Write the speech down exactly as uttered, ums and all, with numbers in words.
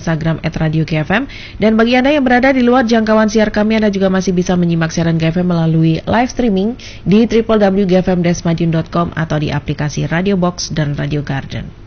Instagram et radio G F M. Dan bagi Anda yang berada di luar jangkauan siar kami, Anda juga masih bisa menyimak siaran G F M melalui live streaming di w w w titik g f m dash madiun titik com atau di aplikasi Radio Box dan Radio Garden.